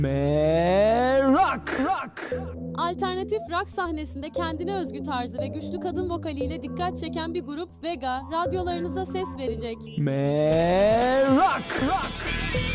Merak. Alternatif rock sahnesinde kendine özgü tarzı ve güçlü kadın vokaliyle dikkat çeken bir grup Vega radyolarınıza ses verecek. Merak.